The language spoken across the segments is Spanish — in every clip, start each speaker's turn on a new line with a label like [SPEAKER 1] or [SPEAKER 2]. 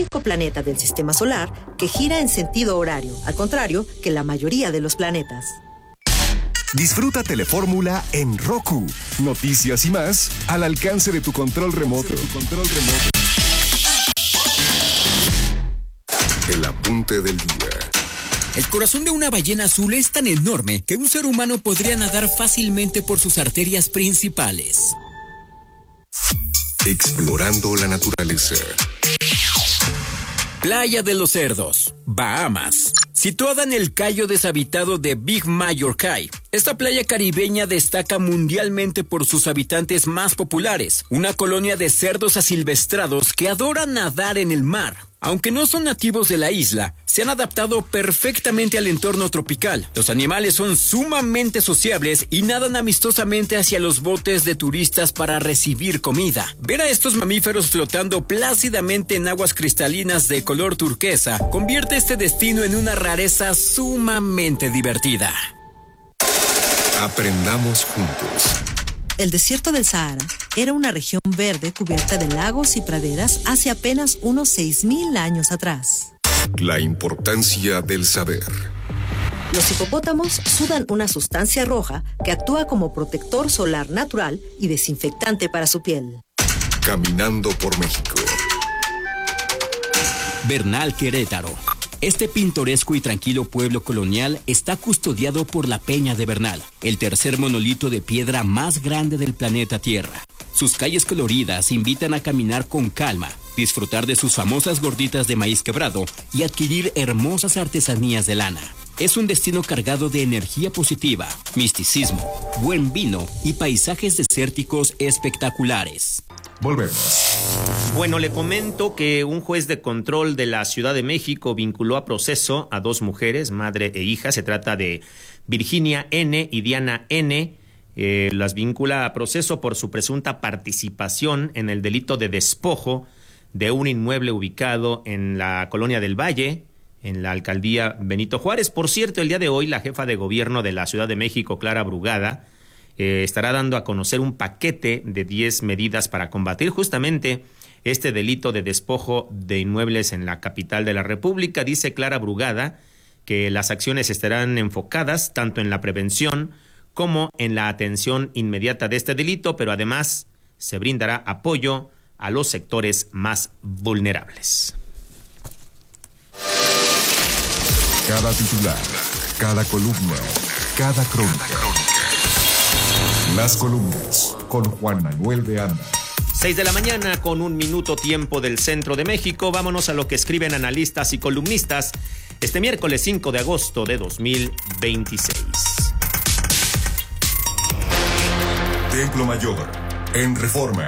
[SPEAKER 1] único planeta del sistema solar que gira en sentido horario, al contrario que la mayoría de los planetas.
[SPEAKER 2] Disfruta Telefórmula en Roku. Noticias y más al alcance de tu control remoto. El apunte del día.
[SPEAKER 3] El corazón de una ballena azul es tan enorme que un ser humano podría nadar fácilmente por sus arterias principales.
[SPEAKER 2] Explorando la naturaleza.
[SPEAKER 3] Playa de los Cerdos, Bahamas. Situada en el cayo deshabitado de Big Major Cay, esta playa caribeña destaca mundialmente por sus habitantes más populares, una colonia de cerdos asilvestrados que adoran nadar en el mar. Aunque no son nativos de la isla, se han adaptado perfectamente al entorno tropical. Los animales son sumamente sociables y nadan amistosamente hacia los botes de turistas para recibir comida. Ver a estos mamíferos flotando plácidamente en aguas cristalinas de color turquesa convierte este destino en una rareza sumamente divertida.
[SPEAKER 2] Aprendamos juntos.
[SPEAKER 1] El desierto del Sahara era una región verde cubierta de lagos y praderas hace apenas unos 6.000 años atrás.
[SPEAKER 2] La importancia del saber.
[SPEAKER 1] Los hipopótamos sudan una sustancia roja que actúa como protector solar natural y desinfectante para su piel.
[SPEAKER 2] Caminando por México.
[SPEAKER 3] Bernal, Querétaro. Este pintoresco y tranquilo pueblo colonial está custodiado por la Peña de Bernal, el tercer monolito de piedra más grande del planeta Tierra. Sus calles coloridas invitan a caminar con calma, disfrutar de sus famosas gorditas de maíz quebrado y adquirir hermosas artesanías de lana. Es un destino cargado de energía positiva, misticismo, buen vino y paisajes desérticos espectaculares.
[SPEAKER 2] Volvemos.
[SPEAKER 4] Bueno, le comento que un juez de control de la Ciudad de México vinculó a proceso a dos mujeres, madre e hija. Se trata de Virginia N. y Diana N. Las vincula a proceso por su presunta participación en el delito de despojo de un inmueble ubicado en la Colonia del Valle, en la alcaldía Benito Juárez. Por cierto, el día de hoy la jefa de gobierno de la Ciudad de México, Clara Brugada, estará dando a conocer un paquete de 10 medidas para combatir justamente este delito de despojo de inmuebles en la capital de la República. Dice Clara Brugada que las acciones estarán enfocadas tanto en la prevención como en la atención inmediata de este delito, pero además se brindará apoyo a los sectores más vulnerables.
[SPEAKER 2] Cada titular, cada columna, cada crónica. Las columnas con Juan Manuel de Anda.
[SPEAKER 4] 6 de la mañana con 1 minuto tiempo del centro de México. Vámonos a lo que escriben analistas y columnistas este miércoles 5 de agosto de 2026.
[SPEAKER 2] Templo Mayor, en Reforma.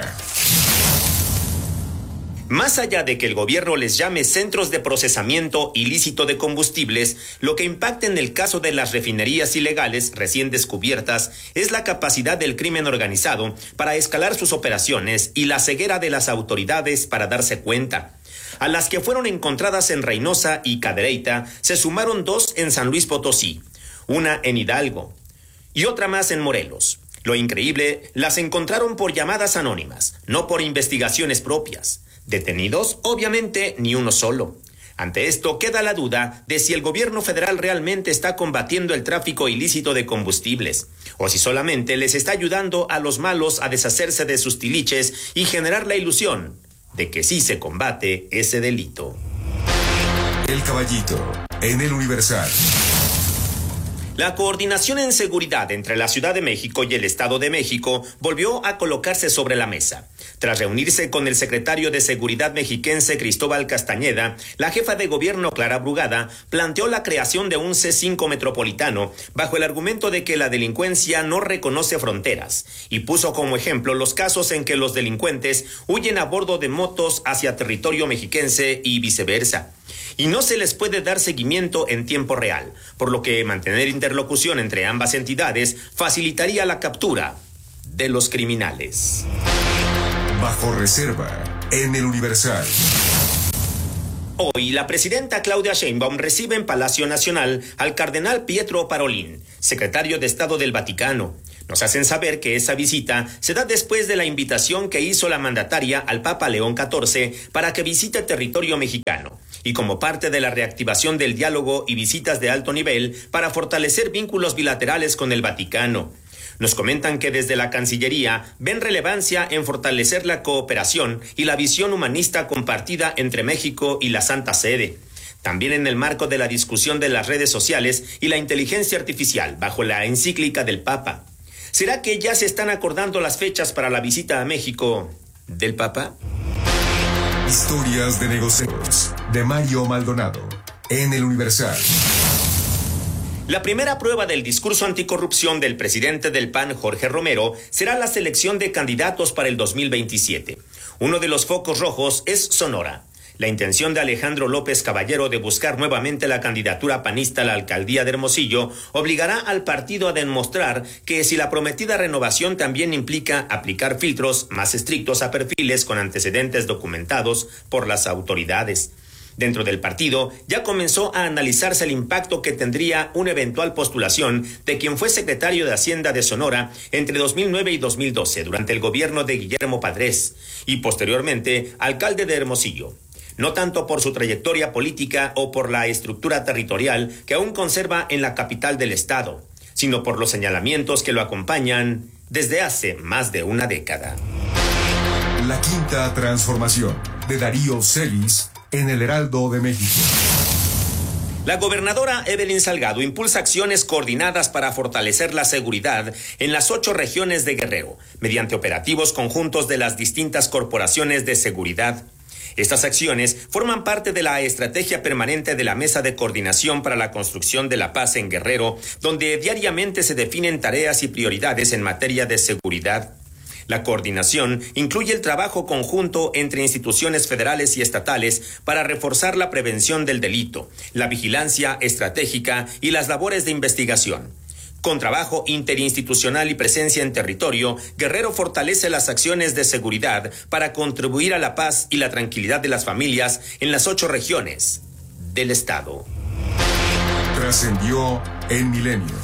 [SPEAKER 4] Más allá de que el gobierno les llame centros de procesamiento ilícito de combustibles, lo que impacta en el caso de las refinerías ilegales recién descubiertas es la capacidad del crimen organizado para escalar sus operaciones y la ceguera de las autoridades para darse cuenta. A las que fueron encontradas en Reynosa y Cadereyta se sumaron 2 en San Luis Potosí, una en Hidalgo y otra más en Morelos. Lo increíble, las encontraron por llamadas anónimas, no por investigaciones propias. Detenidos, obviamente, ni uno solo. Ante esto queda la duda de si el gobierno federal realmente está combatiendo el tráfico ilícito de combustibles, o si solamente les está ayudando a los malos a deshacerse de sus tiliches y generar la ilusión de que sí se combate ese delito.
[SPEAKER 2] El Caballito, en el Universal.
[SPEAKER 4] La coordinación en seguridad entre la Ciudad de México y el Estado de México volvió a colocarse sobre la mesa. Tras reunirse con el secretario de Seguridad mexiquense Cristóbal Castañeda, la jefa de gobierno Clara Brugada planteó la creación de un C5 metropolitano bajo el argumento de que la delincuencia no reconoce fronteras y puso como ejemplo los casos en que los delincuentes huyen a bordo de motos hacia territorio mexiquense y viceversa. Y no se les puede dar seguimiento en tiempo real, por lo que mantener interlocución entre ambas entidades facilitaría la captura de los criminales.
[SPEAKER 2] Bajo reserva, en el Universal.
[SPEAKER 4] Hoy, la presidenta Claudia Sheinbaum recibe en Palacio Nacional al cardenal Pietro Parolin, secretario de Estado del Vaticano. Nos hacen saber que esa visita se da después de la invitación que hizo la mandataria al Papa León XIV para que visite territorio mexicano y como parte de la reactivación del diálogo y visitas de alto nivel para fortalecer vínculos bilaterales con el Vaticano. Nos comentan que desde la Cancillería ven relevancia en fortalecer la cooperación y la visión humanista compartida entre México y la Santa Sede. También en el marco de la discusión de las redes sociales y la inteligencia artificial bajo la encíclica del Papa. ¿Será que ya se están acordando las fechas para la visita a México del Papa?
[SPEAKER 2] Historias de negocios de Mario Maldonado en El Universal.
[SPEAKER 4] La primera prueba del discurso anticorrupción del presidente del PAN, Jorge Romero, será la selección de candidatos para el 2027. Uno de los focos rojos es Sonora. La intención de Alejandro López Caballero de buscar nuevamente la candidatura panista a la alcaldía de Hermosillo obligará al partido a demostrar que si la prometida renovación también implica aplicar filtros más estrictos a perfiles con antecedentes documentados por las autoridades. Dentro del partido ya comenzó a analizarse el impacto que tendría una eventual postulación de quien fue secretario de Hacienda de Sonora entre 2009 y 2012 durante el gobierno de Guillermo Padres y posteriormente alcalde de Hermosillo. No tanto por su trayectoria política o por la estructura territorial que aún conserva en la capital del estado, sino por los señalamientos que lo acompañan desde hace más de una década.
[SPEAKER 2] La quinta transformación de Darío Celis en El Heraldo de México.
[SPEAKER 4] La gobernadora Evelyn Salgado impulsa acciones coordinadas para fortalecer la seguridad en las 8 regiones de Guerrero, mediante operativos conjuntos de las distintas corporaciones de seguridad. Estas acciones forman parte de la estrategia permanente de la Mesa de Coordinación para la Construcción de la Paz en Guerrero, donde diariamente se definen tareas y prioridades en materia de seguridad. La coordinación incluye el trabajo conjunto entre instituciones federales y estatales para reforzar la prevención del delito, la vigilancia estratégica y las labores de investigación. Con trabajo interinstitucional y presencia en territorio, Guerrero fortalece las acciones de seguridad para contribuir a la paz y la tranquilidad de las familias en las 8 regiones del estado.
[SPEAKER 2] Trascendió en Milenio.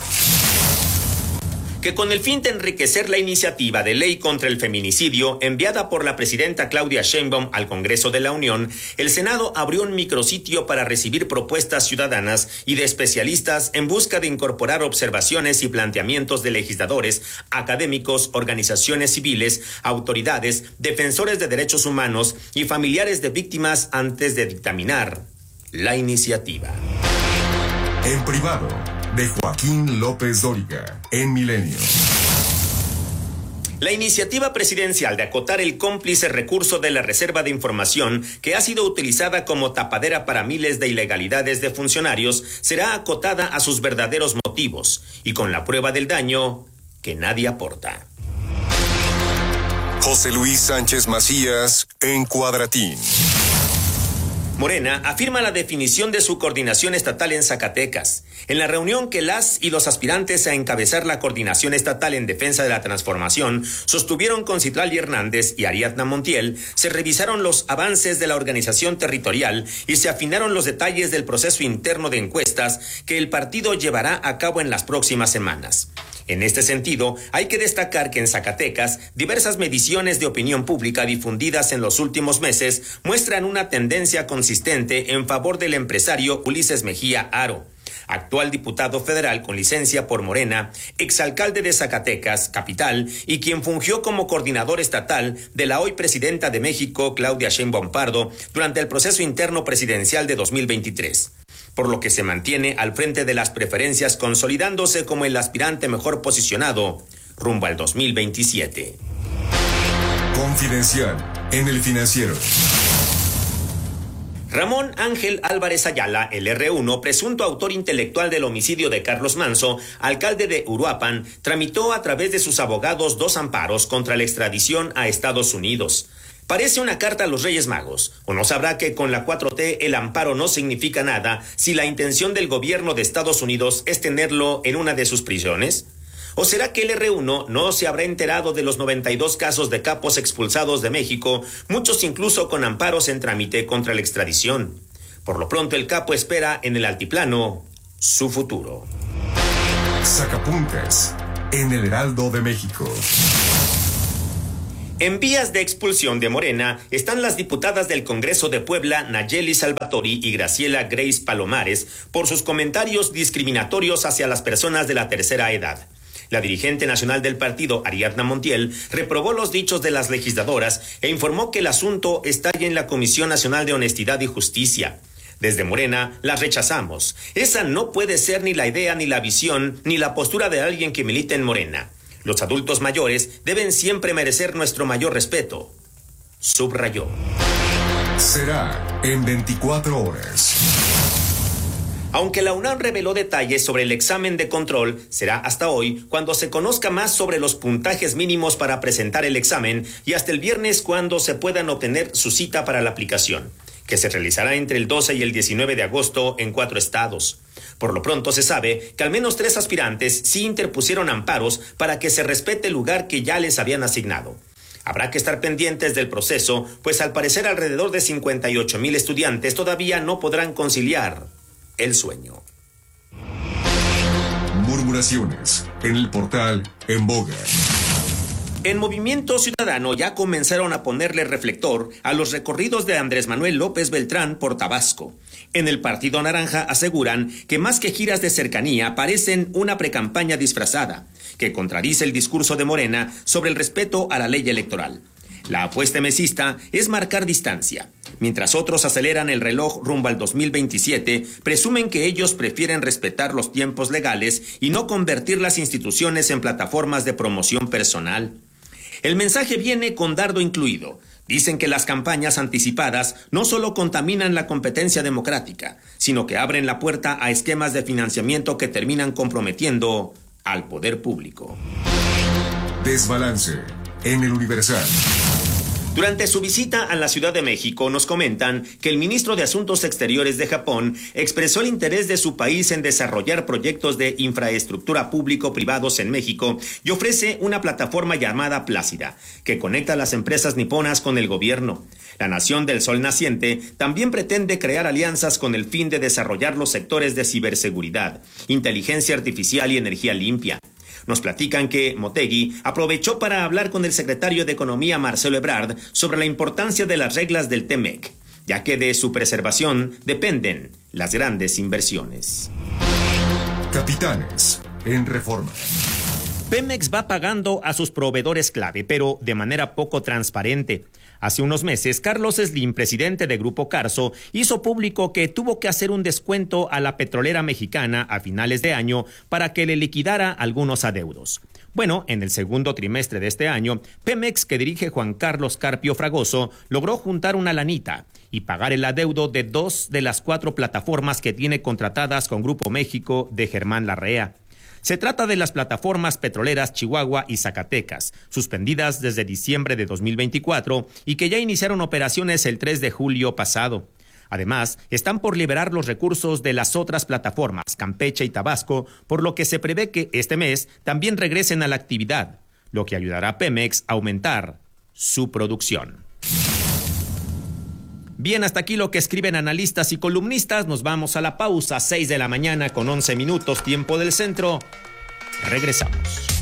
[SPEAKER 4] Que con el fin de enriquecer la iniciativa de ley contra el feminicidio enviada por la presidenta Claudia Sheinbaum al Congreso de la Unión, el Senado abrió un micrositio para recibir propuestas ciudadanas y de especialistas en busca de incorporar observaciones y planteamientos de legisladores, académicos, organizaciones civiles, autoridades, defensores de derechos humanos y familiares de víctimas antes de dictaminar la iniciativa.
[SPEAKER 2] En privado, de Joaquín López Dóriga, en Milenio.
[SPEAKER 4] La iniciativa presidencial de acotar el cómplice recurso de la Reserva de Información, que ha sido utilizada como tapadera para miles de ilegalidades de funcionarios, será acotada a sus verdaderos motivos y con la prueba del daño que nadie aporta.
[SPEAKER 2] José Luis Sánchez Macías, en Cuadratín.
[SPEAKER 4] Morena afirma la definición de su coordinación estatal en Zacatecas. En la reunión que las y los aspirantes a encabezar la coordinación estatal en defensa de la transformación sostuvieron con Citlali Hernández y Ariadna Montiel, se revisaron los avances de la organización territorial y se afinaron los detalles del proceso interno de encuestas que el partido llevará a cabo en las próximas semanas. En este sentido, hay que destacar que en Zacatecas, diversas mediciones de opinión pública difundidas en los últimos meses muestran una tendencia consistente en favor del empresario Ulises Mejía Haro, actual diputado federal con licencia por Morena, exalcalde de Zacatecas, capital, y quien fungió como coordinador estatal de la hoy presidenta de México, Claudia Sheinbaum Pardo, durante el proceso interno presidencial de 2023. Por lo que se mantiene al frente de las preferencias, consolidándose como el aspirante mejor posicionado rumbo al 2027.
[SPEAKER 2] Confidencial en El Financiero.
[SPEAKER 4] Ramón Ángel Álvarez Ayala, el R1, presunto autor intelectual del homicidio de Carlos Manzo, alcalde de Uruapan, tramitó a través de sus abogados 2 amparos contra la extradición a Estados Unidos. Parece una carta a los Reyes Magos, o no sabrá que con la 4T el amparo no significa nada si la intención del gobierno de Estados Unidos es tenerlo en una de sus prisiones. ¿O será que el R1 no se habrá enterado de los 92 casos de capos expulsados de México, muchos incluso con amparos en trámite contra la extradición? Por lo pronto el capo espera en el altiplano su futuro.
[SPEAKER 2] Sacapuntas en el Heraldo de México.
[SPEAKER 4] En vías de expulsión de Morena están las diputadas del Congreso de Puebla, Nayeli Salvatori y Graciela Grace Palomares, por sus comentarios discriminatorios hacia las personas de la tercera edad. La dirigente nacional del partido, Ariadna Montiel, reprobó los dichos de las legisladoras e informó que el asunto está ya en la Comisión Nacional de Honestidad y Justicia. Desde Morena las rechazamos. Esa no puede ser ni la idea, ni la visión, ni la postura de alguien que milita en Morena. Los adultos mayores deben siempre merecer nuestro mayor respeto, subrayó.
[SPEAKER 2] Será en 24 horas.
[SPEAKER 4] Aunque la UNAM reveló detalles sobre el examen de control, será hasta hoy cuando se conozca más sobre los puntajes mínimos para presentar el examen y hasta el viernes cuando se puedan obtener su cita para la aplicación, que se realizará entre el 12 y el 19 de agosto en 4 estados. Por lo pronto se sabe que al menos 3 aspirantes sí interpusieron amparos para que se respete el lugar que ya les habían asignado. Habrá que estar pendientes del proceso, pues al parecer alrededor de 58,000 estudiantes todavía no podrán conciliar el sueño.
[SPEAKER 2] Murmuraciones en el portal En Boga.
[SPEAKER 4] En Movimiento Ciudadano ya comenzaron a ponerle reflector a los recorridos de Andrés Manuel López Beltrán por Tabasco. En el Partido Naranja aseguran que más que giras de cercanía parecen una precampaña disfrazada, que contradice el discurso de Morena sobre el respeto a la ley electoral. La apuesta mesista es marcar distancia. Mientras otros aceleran el reloj rumbo al 2027, presumen que ellos prefieren respetar los tiempos legales y no convertir las instituciones en plataformas de promoción personal. El mensaje viene con dardo incluido. Dicen que las campañas anticipadas no solo contaminan la competencia democrática, sino que abren la puerta a esquemas de financiamiento que terminan comprometiendo al poder público.
[SPEAKER 2] Desbalance en el Universal.
[SPEAKER 4] Durante su visita a la Ciudad de México nos comentan que el ministro de Asuntos Exteriores de Japón expresó el interés de su país en desarrollar proyectos de infraestructura público-privados en México y ofrece una plataforma llamada Plácida, que conecta a las empresas niponas con el gobierno. La nación del sol naciente también pretende crear alianzas con el fin de desarrollar los sectores de ciberseguridad, inteligencia artificial y energía limpia. Nos platican que Motegi aprovechó para hablar con el secretario de Economía Marcelo Ebrard sobre la importancia de las reglas del TEMEC, ya que de su preservación dependen las grandes inversiones.
[SPEAKER 2] Capitanes en Reforma.
[SPEAKER 4] Pemex va pagando a sus proveedores clave, pero de manera poco transparente. Hace unos meses, Carlos Slim, presidente de Grupo Carso, hizo público que tuvo que hacer un descuento a la petrolera mexicana a finales de año para que le liquidara algunos adeudos. Bueno, en el segundo trimestre de este año, Pemex, que dirige Juan Carlos Carpio Fragoso, logró juntar una lanita y pagar el adeudo de 2 de las 4 plataformas que tiene contratadas con Grupo México de Germán Larrea. Se trata de las plataformas petroleras Chihuahua y Zacatecas, suspendidas desde diciembre de 2024 y que ya iniciaron operaciones el 3 de julio pasado. Además, están por liberar los recursos de las otras plataformas, Campeche y Tabasco, por lo que se prevé que este mes también regresen a la actividad, lo que ayudará a Pemex a aumentar su producción. Bien, hasta aquí lo que escriben analistas y columnistas. Nos vamos a la pausa, 6 de la mañana con 11 minutos, tiempo del centro. Regresamos.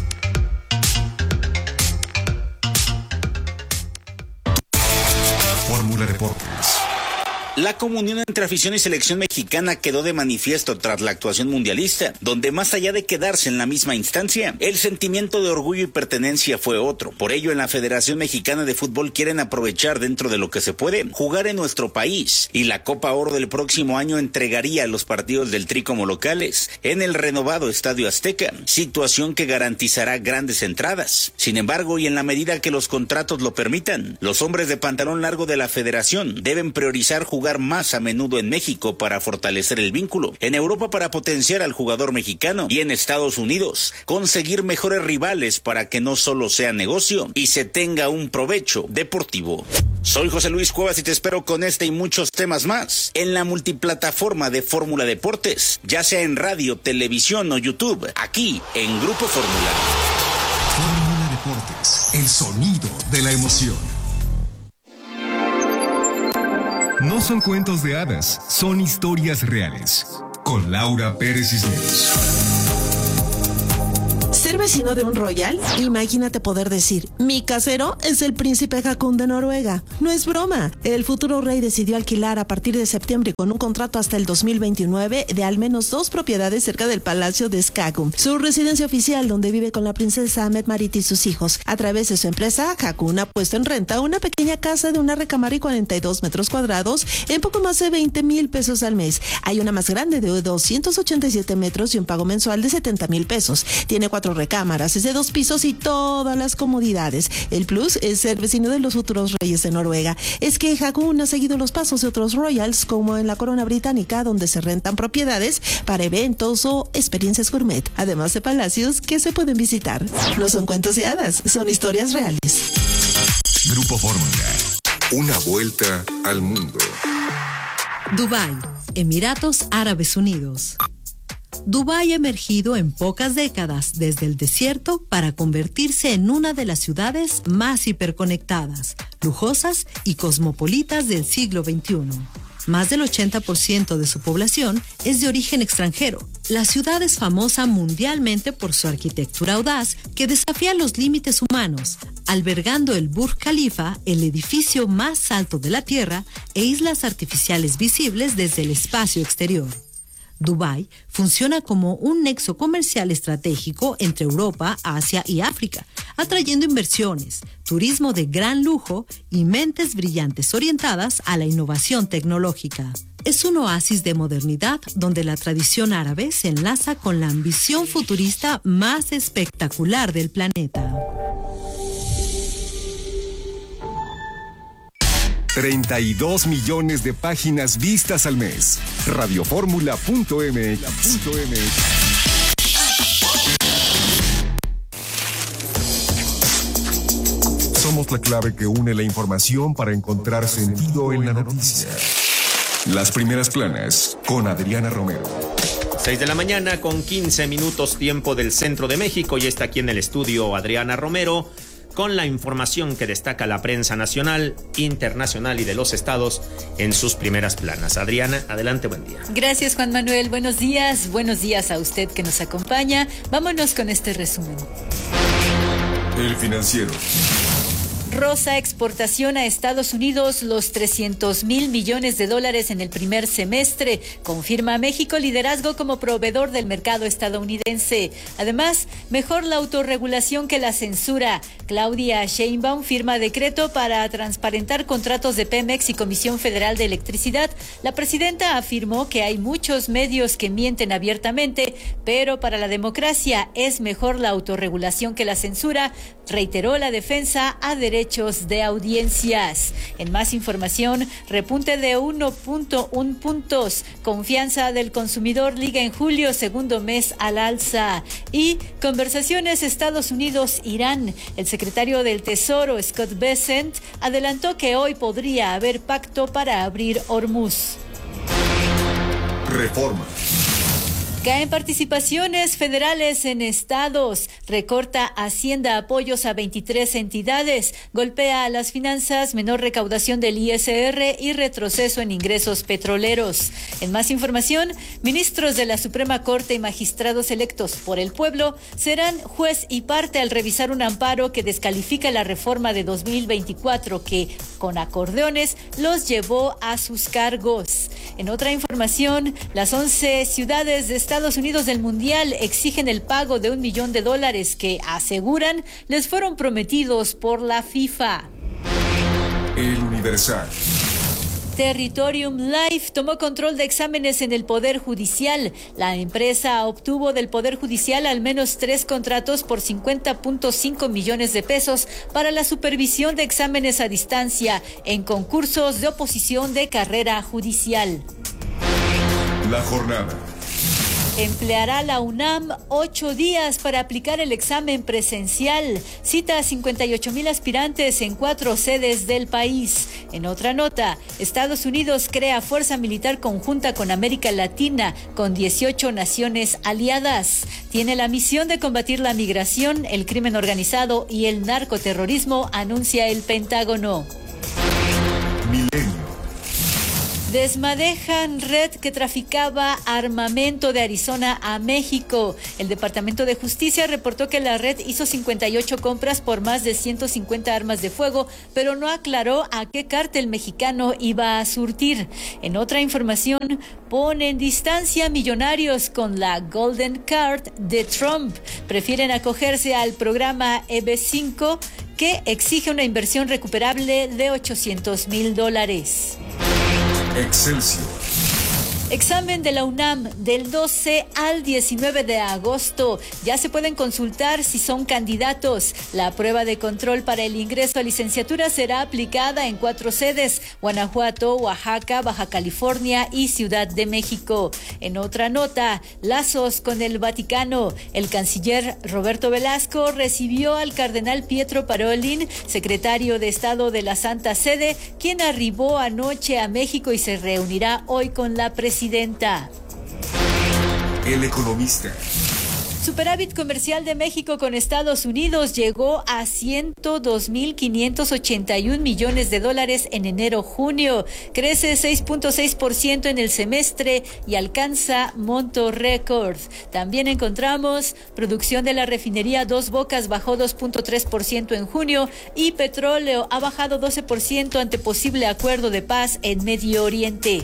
[SPEAKER 2] Fórmula Deportes.
[SPEAKER 5] La comunión entre afición y selección mexicana quedó de manifiesto tras la actuación mundialista, donde más allá de quedarse en la misma instancia, el sentimiento de orgullo y pertenencia fue otro. Por ello, en la Federación Mexicana de Fútbol quieren aprovechar dentro de lo que se puede, jugar en nuestro país, y la Copa Oro del próximo año entregaría los partidos del Tri como locales en el renovado Estadio Azteca, situación que garantizará grandes entradas. Sin embargo, y en la medida que los contratos lo permitan, los hombres de pantalón largo de la Federación deben priorizar jugar más a menudo en México para fortalecer el vínculo, en Europa para potenciar al jugador mexicano y en Estados Unidos conseguir mejores rivales para que no solo sea negocio y se tenga un provecho deportivo. Soy José Luis Cuevas y te espero con este y muchos temas más en la multiplataforma de Fórmula Deportes, ya sea en radio, televisión o YouTube, aquí en Grupo Fórmula.
[SPEAKER 2] Fórmula Deportes, el sonido de la emoción. No son cuentos de hadas, son historias reales. Con Laura Pérez Cisneros.
[SPEAKER 6] ¿Ser vecino de un royal? Imagínate poder decir, mi casero es el príncipe Haakon de Noruega. No es broma. El futuro rey decidió alquilar a partir de septiembre con un contrato hasta el 2029 de al menos 2 propiedades cerca del Palacio de Skagun, su residencia oficial donde vive con la princesa Mette-Marit y sus hijos. A través de su empresa, Haakon ha puesto en renta una pequeña casa de una recámara y 42 metros cuadrados en poco más de 20,000 pesos al mes. Hay una más grande de 287 metros y un pago mensual de 70,000 pesos. Tiene 4 recámaras, es de 2 pisos y todas las comodidades. El plus es ser vecino de los futuros reyes de Noruega. Es que Haakon ha seguido los pasos de otros royals, como en la corona británica, donde se rentan propiedades para eventos o experiencias gourmet, además de palacios que se pueden visitar. No son cuentos de hadas, son historias reales.
[SPEAKER 2] Grupo Fórmula. Una vuelta al mundo.
[SPEAKER 1] Dubái, Emiratos Árabes Unidos. Dubái ha emergido en pocas décadas desde el desierto para convertirse en una de las ciudades más hiperconectadas, lujosas y cosmopolitas del siglo XXI. Más del 80% de su población es de origen extranjero. La ciudad es famosa mundialmente por su arquitectura audaz que desafía los límites humanos, albergando el Burj Khalifa, el edificio más alto de la Tierra, e islas artificiales visibles desde el espacio exterior. Dubái funciona como un nexo comercial estratégico entre Europa, Asia y África, atrayendo inversiones, turismo de gran lujo y mentes brillantes orientadas a la innovación tecnológica. Es un oasis de modernidad donde la tradición árabe se enlaza con la ambición futurista más espectacular del planeta.
[SPEAKER 2] 32 millones de páginas vistas al mes. Radioformula.mx. Somos la clave que une la información para encontrar sentido en la noticia. Las primeras planas con Adriana Romero.
[SPEAKER 4] 6 de la mañana con 15 minutos tiempo del centro de México y está aquí en el estudio Adriana Romero con la información que destaca la prensa nacional, internacional y de los estados en sus primeras planas. Adriana, adelante, buen día.
[SPEAKER 7] Gracias, Juan Manuel. Buenos días a usted que nos acompaña. Vámonos con este resumen.
[SPEAKER 2] El Financiero.
[SPEAKER 7] Rosa, exportación a Estados Unidos, los $300,000 millones en el primer semestre. Confirma México liderazgo como proveedor del mercado estadounidense. Además, mejor la autorregulación que la censura. Claudia Sheinbaum firma decreto para transparentar contratos de Pemex y Comisión Federal de Electricidad. La presidenta afirmó que hay muchos medios que mienten abiertamente, pero para la democracia es mejor la autorregulación que la censura. Reiteró la defensa a derechos de audiencias. En más información, repunte de 1.1 puntos. Confianza del consumidor liga en julio, segundo mes al alza. Y conversaciones Estados Unidos-Irán. El secretario del Tesoro, Scott Bessent, adelantó que hoy podría haber pacto para abrir Hormuz.
[SPEAKER 2] Reforma.
[SPEAKER 7] Caen participaciones federales en estados, recorta Hacienda apoyos a 23 entidades, golpea a las finanzas, menor recaudación del ISR y retroceso en ingresos petroleros. En más información, ministros de la Suprema Corte y magistrados electos por el pueblo serán juez y parte al revisar un amparo que descalifica la reforma de 2024 que, con acordeones, los llevó a sus cargos. En otra información, las 11 ciudades de Estados Unidos del Mundial exigen el pago de $1 millón que aseguran les fueron prometidos por la FIFA.
[SPEAKER 2] El Universal.
[SPEAKER 7] Territorium Life tomó control de exámenes en el Poder Judicial. La empresa obtuvo del Poder Judicial al menos 3 contratos por 50.5 millones de pesos para la supervisión de exámenes a distancia en concursos de oposición de carrera judicial.
[SPEAKER 2] La jornada.
[SPEAKER 7] Empleará la UNAM 8 días para aplicar el examen presencial. Cita a 58,000 aspirantes en 4 sedes del país. En otra nota, Estados Unidos crea fuerza militar conjunta con América Latina, con 18 naciones aliadas. Tiene la misión de combatir la migración, el crimen organizado y el narcoterrorismo, anuncia el Pentágono.
[SPEAKER 2] Milenio.
[SPEAKER 7] Desmadejan red que traficaba armamento de Arizona a México. El Departamento de Justicia reportó que la red hizo 58 compras por más de 150 armas de fuego, pero no aclaró a qué cártel mexicano iba a surtir. En otra información, ponen distancia a millonarios con la Golden Card de Trump. Prefieren acogerse al programa EB5, que exige una inversión recuperable de $800,000.
[SPEAKER 2] Excelsior.
[SPEAKER 7] Examen de la UNAM del 12 al 19 de agosto. Ya se pueden consultar si son candidatos. La prueba de control para el ingreso a licenciatura será aplicada en 4 sedes: Guanajuato, Oaxaca, Baja California y Ciudad de México. En otra nota, lazos con el Vaticano. El canciller Roberto Velasco recibió al cardenal Pietro Parolin, secretario de Estado de la Santa Sede, quien arribó anoche a México y se reunirá hoy con la presidenta.
[SPEAKER 2] El Economista.
[SPEAKER 7] Superávit comercial de México con Estados Unidos llegó a $102,581 millones en enero-junio. Crece 6.6% en el semestre y alcanza monto récord. También encontramos producción de la refinería Dos Bocas bajó 2.3% en junio y petróleo ha bajado 12% ante posible acuerdo de paz en Medio Oriente.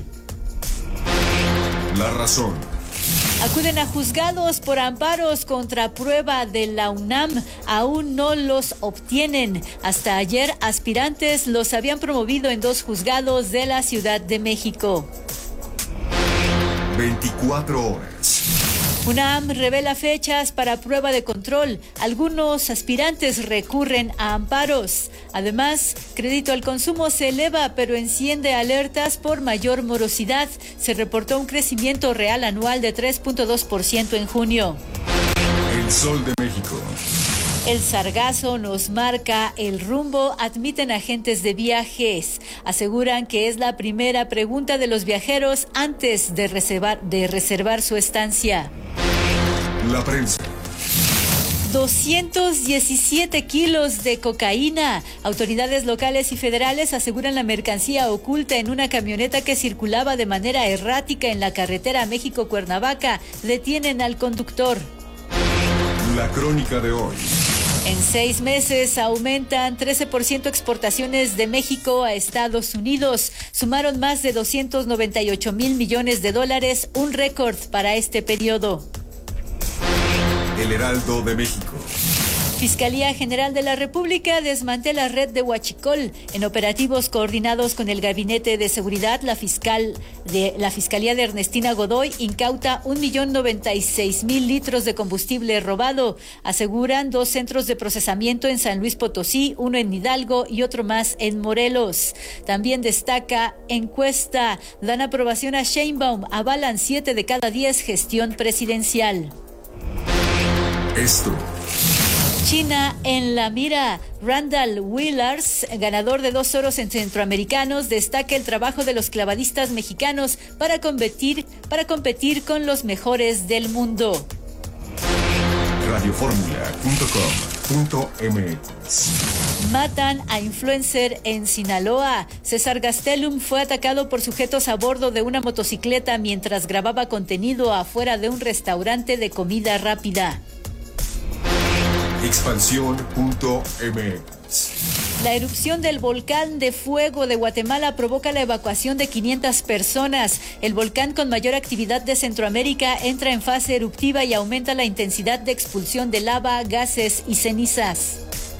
[SPEAKER 2] La Razón.
[SPEAKER 7] Acuden a juzgados por amparos contra prueba de la UNAM. Aún no los obtienen. Hasta ayer, aspirantes los habían promovido en 2 juzgados de la Ciudad de México.
[SPEAKER 2] 24 horas.
[SPEAKER 7] UNAM revela fechas para prueba de control. Algunos aspirantes recurren a amparos. Además, crédito al consumo se eleva, pero enciende alertas por mayor morosidad. Se reportó un crecimiento real anual de 3.2% en junio.
[SPEAKER 2] El Sol de México.
[SPEAKER 7] El sargazo nos marca el rumbo, admiten agentes de viajes. Aseguran que es la primera pregunta de los viajeros antes de reservar su estancia.
[SPEAKER 2] La Prensa.
[SPEAKER 7] 217 kilos de cocaína. Autoridades locales y federales aseguran la mercancía oculta en una camioneta que circulaba de manera errática en la carretera México-Cuernavaca. Detienen al conductor.
[SPEAKER 2] La Crónica de hoy.
[SPEAKER 7] En 6 meses aumentan 13% exportaciones de México a Estados Unidos. Sumaron más de $298,000 millones, un récord para este periodo.
[SPEAKER 2] El Heraldo de México.
[SPEAKER 7] Fiscalía General de la República desmantela red de huachicol. En operativos coordinados con el Gabinete de Seguridad, la Fiscalía de Ernestina Godoy incauta 1,096,000 litros de combustible robado. Aseguran 2 centros de procesamiento en San Luis Potosí, uno en Hidalgo y otro más en Morelos. También destaca encuesta. Dan aprobación a Sheinbaum. Avalan 7 de cada 10 gestión presidencial.
[SPEAKER 2] Esto.
[SPEAKER 7] China en la mira. Randall Willars, ganador de 2 oros en Centroamericanos, destaca el trabajo de los clavadistas mexicanos para competir con los mejores del mundo.
[SPEAKER 2] Radioformula.com.mx.
[SPEAKER 7] Matan a influencer en Sinaloa. César Gastelum fue atacado por sujetos a bordo de una motocicleta mientras grababa contenido afuera de un restaurante de comida rápida.
[SPEAKER 2] Expansión.mx.
[SPEAKER 7] La erupción del volcán de fuego de Guatemala provoca la evacuación de 500 personas. El volcán con mayor actividad de Centroamérica entra en fase eruptiva y aumenta la intensidad de expulsión de lava, gases y cenizas.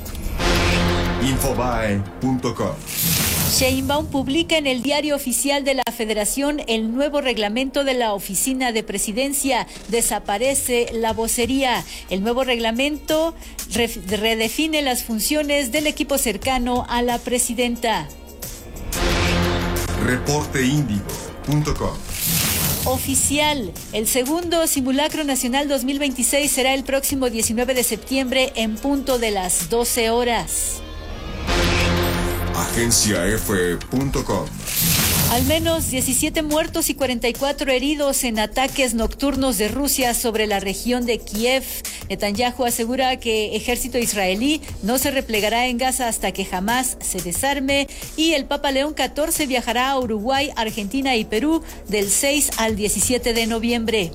[SPEAKER 2] Infobae.com.
[SPEAKER 7] Sheinbaum publica en el Diario Oficial de la Federación el nuevo reglamento de la Oficina de Presidencia. Desaparece la vocería. El nuevo reglamento redefine las funciones del equipo cercano a la presidenta.
[SPEAKER 2] Reporteindigo.com.
[SPEAKER 7] Oficial. El segundo simulacro nacional 2026 será el próximo 19 de septiembre en punto de las 12 horas.
[SPEAKER 2] Agenciaf.com.
[SPEAKER 7] Al menos 17 muertos y 44 heridos en ataques nocturnos de Rusia sobre la región de Kiev. Netanyahu asegura que ejército israelí no se replegará en Gaza hasta que Hamás se desarme. Y el Papa León XIV viajará a Uruguay, Argentina y Perú del 6 al 17 de noviembre.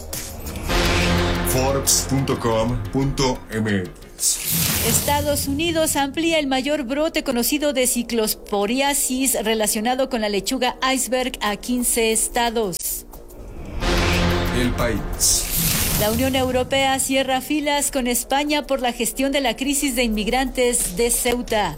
[SPEAKER 2] Forbes.com.mx.
[SPEAKER 7] Estados Unidos amplía el mayor brote conocido de ciclosporiasis relacionado con la lechuga iceberg a 15 estados.
[SPEAKER 2] El País.
[SPEAKER 7] La Unión Europea cierra filas con España por la gestión de la crisis de inmigrantes de Ceuta.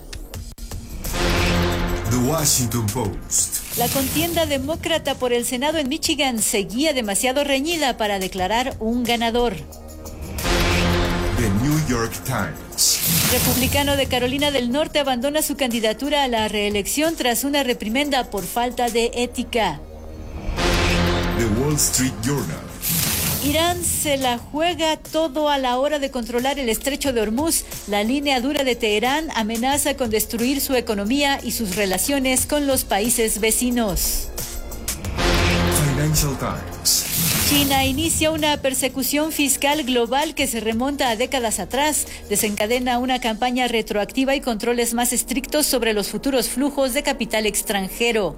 [SPEAKER 2] The Washington Post.
[SPEAKER 7] La contienda demócrata por el Senado en Michigan seguía demasiado reñida para declarar un ganador.
[SPEAKER 2] The New York Times.
[SPEAKER 7] Republicano de Carolina del Norte abandona su candidatura a la reelección tras una reprimenda por falta de ética.
[SPEAKER 2] The Wall Street Journal.
[SPEAKER 7] Irán se la juega todo a la hora de controlar el estrecho de Hormuz. La línea dura de Teherán amenaza con destruir su economía y sus relaciones con los países vecinos.
[SPEAKER 2] Financial Times.
[SPEAKER 7] China inicia una persecución fiscal global que se remonta a décadas atrás. Desencadena una campaña retroactiva y controles más estrictos sobre los futuros flujos de capital extranjero.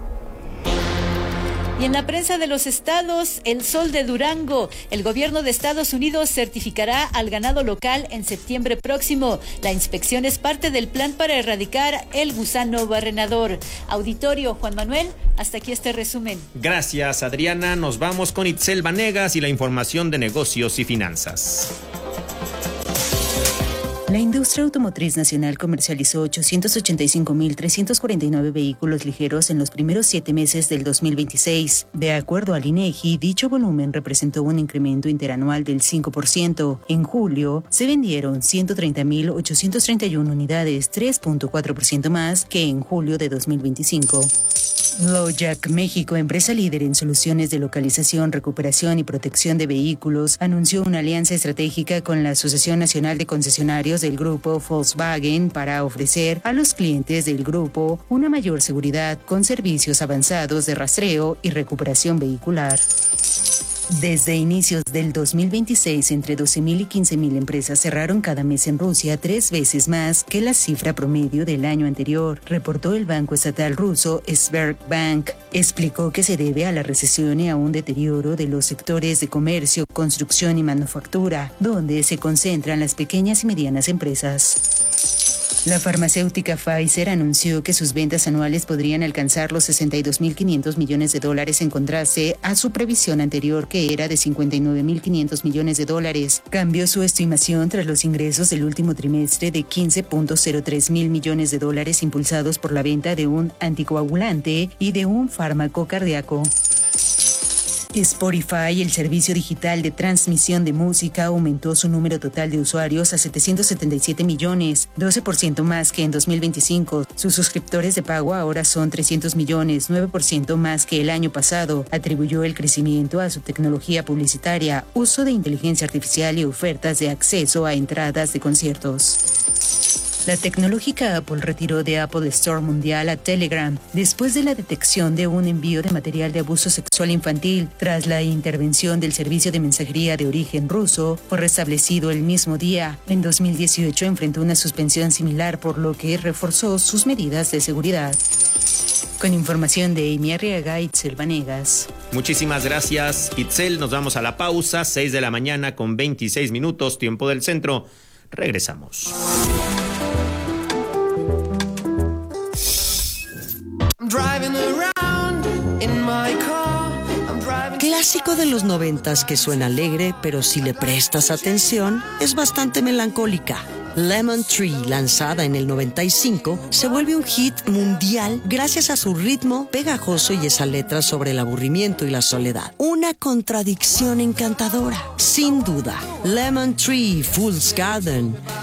[SPEAKER 7] Y en la prensa de los estados, el sol de Durango. El gobierno de Estados Unidos certificará al ganado local en septiembre próximo. La inspección es parte del plan para erradicar el gusano barrenador. Auditorio, Juan Manuel, hasta aquí este resumen.
[SPEAKER 4] Gracias, Adriana. Nos vamos con Itzel Vanegas y la información de negocios y finanzas.
[SPEAKER 8] La industria automotriz nacional comercializó 885.349 vehículos ligeros en los primeros 7 meses del 2026. De acuerdo al INEGI, dicho volumen representó un incremento interanual del 5%. En julio, se vendieron 130.831 unidades, 3.4% más que en julio de 2025. Lojac México, empresa líder en soluciones de localización, recuperación y protección de vehículos, anunció una alianza estratégica con la Asociación Nacional de Concesionarios del Grupo Volkswagen para ofrecer a los clientes del grupo una mayor seguridad con servicios avanzados de rastreo y recuperación vehicular. Desde inicios del 2026, entre 12.000 y 15.000 empresas cerraron cada mes en Rusia, 3 veces más que la cifra promedio del año anterior, reportó el banco estatal ruso Sberbank. Explicó que se debe a la recesión y a un deterioro de los sectores de comercio, construcción y manufactura, donde se concentran las pequeñas y medianas empresas. La farmacéutica Pfizer anunció que sus ventas anuales podrían alcanzar los $62.500 millones en contraste a su previsión anterior, que era de $59.500 millones. Cambió su estimación tras los ingresos del último trimestre de $15.03 mil millones impulsados por la venta de un anticoagulante y de un fármaco cardíaco. Spotify, el servicio digital de transmisión de música, aumentó su número total de usuarios a 777 millones, 12% más que en 2025. Sus suscriptores de pago ahora son 300 millones, 9% más que el año pasado. Atribuyó el crecimiento a su tecnología publicitaria, uso de inteligencia artificial y ofertas de acceso a entradas de conciertos. La tecnológica Apple retiró de Apple Store Mundial a Telegram después de la detección de un envío de material de abuso sexual infantil. Tras la intervención del servicio de mensajería de origen ruso, fue restablecido el mismo día. En 2018 enfrentó una suspensión similar, por lo que reforzó sus medidas de seguridad. Con información de Amy Arriaga, Itzel Vanegas.
[SPEAKER 4] Muchísimas gracias, Itzel. Nos vamos a la pausa, 6 de la mañana con 26 minutos, tiempo del centro. Regresamos.
[SPEAKER 9] Clásico de los 90s que suena alegre, pero si le prestas atención, es bastante melancólica. Lemon Tree, lanzada en el 95, se vuelve un hit mundial gracias a su ritmo pegajoso y esa letra sobre el aburrimiento y la soledad. Una contradicción encantadora, sin duda. Lemon Tree, Fool's Garden,